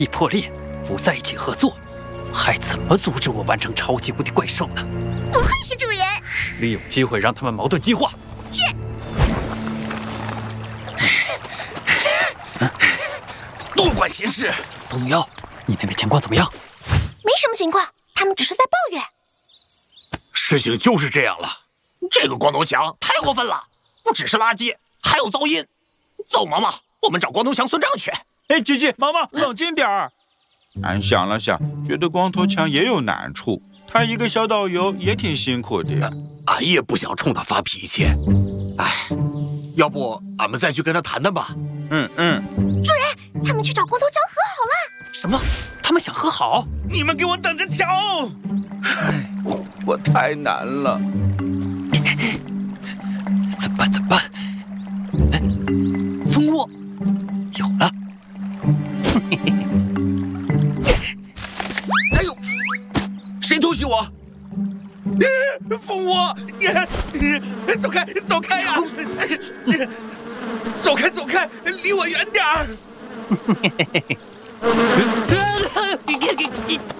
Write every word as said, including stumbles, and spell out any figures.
一破裂，不在一起合作，还怎么阻止我完成超级无敌怪兽呢？ 不愧是主人！ 利用机会让他们矛盾激化。 是。 多管闲事！ 东妖，你那边情况怎么样？ 没什么情况，他们只是在抱怨。 事情就是这样了。这个光头强太过分了，不只是垃圾，还有噪音。走，毛毛，我们找光头强算账去。 哎，姐姐，毛毛，冷静点儿。俺想了想，觉得光头强也有难处，他一个小导游也挺辛苦的。 俺、俺也不想冲他发脾气。哎，要不俺们再去跟他谈谈吧。 嗯嗯。 主人，他们去找光头强和好了。 什么？他们想和好？ 你们给我等着瞧！ 哎，我太难了。 怎么办？怎么办？哎，蜂窝有了！ 哎呦，谁偷袭我？蜂窝！你走开，走开呀！走开，走开，离我远点儿！